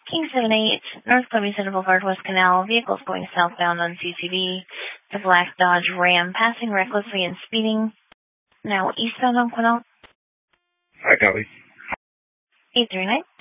King 78, North Columbia Center Boulevard, West Canal. Vehicles going southbound on CCV. The black Dodge Ram passing recklessly and speeding. Now eastbound on Quinault. Hi, copy. 839.